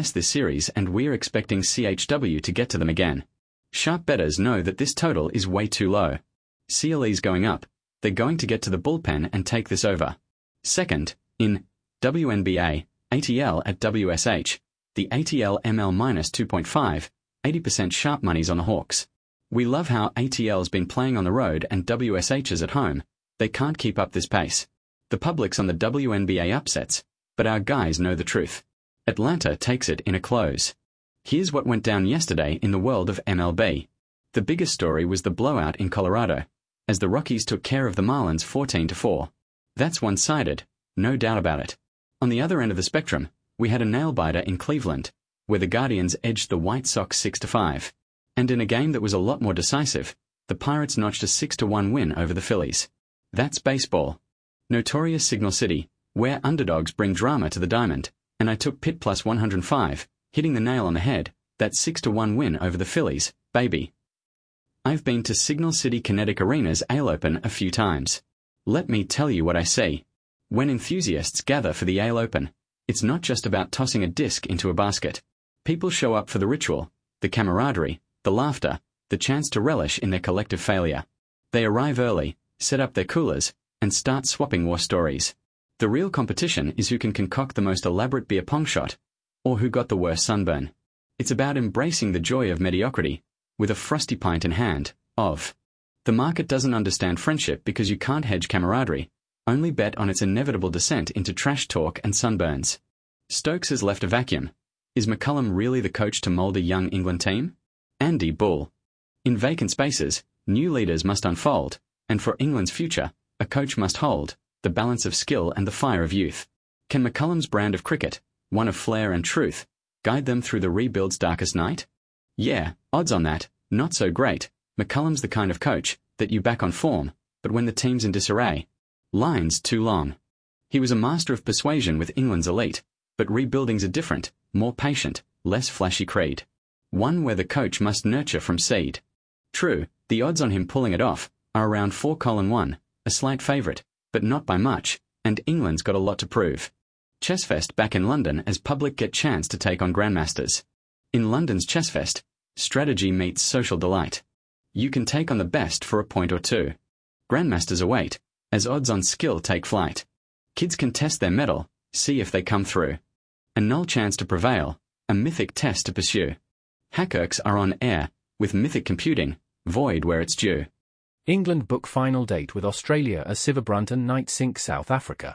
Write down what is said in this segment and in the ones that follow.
mess this series and we're expecting CHW to get to them again. Sharp bettors know that this total is way too low. CLE's going up. They're going to get to the bullpen and take this over. Second, in WNBA, ATL at WSH, the ATL ML minus 2.5, 80% sharp money's on the Hawks. We love how ATL's been playing on the road and WSH's at home. They can't keep up this pace. The public's on the WNBA upsets, but our guys know the truth. Atlanta takes it in a close. Here's what went down yesterday in the world of MLB. The biggest story was the blowout in Colorado, as the Rockies took care of the Marlins 14-4. That's one-sided, no doubt about it. On the other end of the spectrum, we had a nail-biter in Cleveland, where the Guardians edged the White Sox 6-5. And in a game that was a lot more decisive, the Pirates notched a 6-1 win over the Phillies. That's baseball. Notorious Signal City, where underdogs bring drama to the diamond, and I took Pitt plus 105, hitting the nail on the head, that 6-1 win over the Phillies, baby. I've been to Signal City Kinetic Arena's Ale Open a few times. Let me tell you what I see. When enthusiasts gather for the Ale Open, it's not just about tossing a disc into a basket. People show up for the ritual, the camaraderie, the laughter, the chance to relish in their collective failure. They arrive early, set up their coolers, and start swapping war stories. The real competition is who can concoct the most elaborate beer pong shot, or who got the worst sunburn. It's about embracing the joy of mediocrity, with a frosty pint in hand, of. The market doesn't understand friendship because you can't hedge camaraderie, only bet on its inevitable descent into trash talk and sunburns. Stokes has left a vacuum. Is McCullum really the coach to mould a young England team? Andy Bull. In vacant spaces, new leaders must unfold, and for England's future, a coach must hold the balance of skill and the fire of youth. Can McCullum's brand of cricket, one of flair and truth, guide them through the rebuild's darkest night? Yeah, odds on that, not so great. McCullum's the kind of coach that you back on form, but when the team's in disarray, lines too long. He was a master of persuasion with England's elite, but rebuilding's a different, more patient, less flashy creed. One where the coach must nurture from seed. True, the odds on him pulling it off are around 4:1, a slight favourite, but not by much, and England's got a lot to prove. Chessfest back in London as public get chance to take on grandmasters. In London's Chessfest, strategy meets social delight. You can take on the best for a point or two. Grandmasters await, as odds on skill take flight. Kids can test their mettle, see if they come through. A null chance to prevail, a mythic test to pursue. Hackirks are on air, with mythic computing, void where it's due. England book final date with Australia as Sivabranton Knight sink South Africa.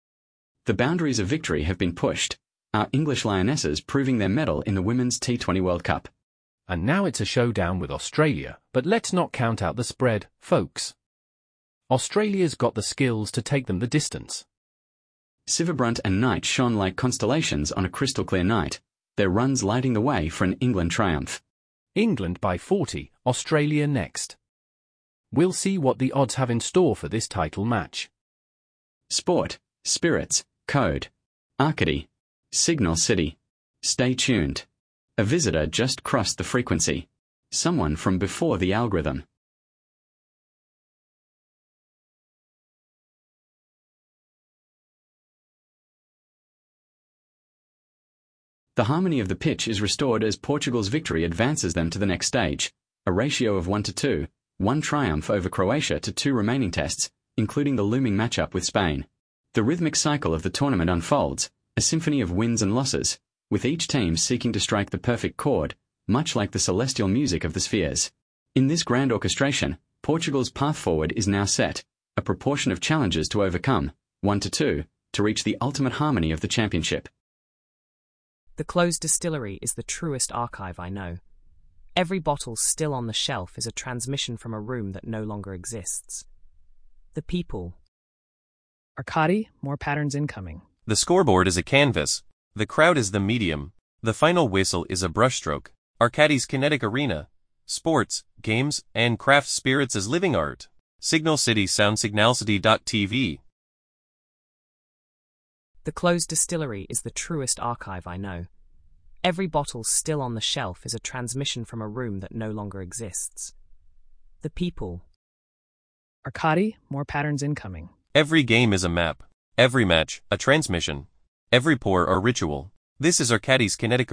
The boundaries of victory have been pushed, our English Lionesses proving their mettle in the Women's T20 World Cup. And now it's a showdown with Australia, but let's not count out the spread, folks. Australia's got the skills to take them the distance. Sivabrunt and Knight shone like constellations on a crystal clear night, their runs lighting the way for an England triumph. England by 40, Australia next. We'll see what the odds have in store for this title match. Sport, spirits, code. Arcady. Signal City. Stay tuned. A visitor just crossed the frequency. Someone from before the algorithm. The harmony of the pitch is restored as Portugal's victory advances them to the next stage, a ratio of 1-2, one triumph over Croatia to 2 remaining tests, including the looming matchup with Spain. The rhythmic cycle of the tournament unfolds, a symphony of wins and losses, with each team seeking to strike the perfect chord, much like the celestial music of the spheres. In this grand orchestration, Portugal's path forward is now set, a proportion of challenges to overcome, 1-2, to reach the ultimate harmony of the championship. The closed distillery is the truest archive I know. Every bottle still on the shelf is a transmission from a room that no longer exists. The people. Arcadi, more patterns incoming. The scoreboard is a canvas. The crowd is the medium. The final whistle is a brushstroke. Arcadi's Kinetic Arena. Sports, games, and craft spirits as living art. Signal City Sound Signalcity.tv. The closed distillery is the truest archive I know. Every bottle still on the shelf is a transmission from a room that no longer exists. The people. Arcadi, more patterns incoming. Every game is a map. Every match, a transmission. Every pour a ritual. This is Arcadi's Kinetic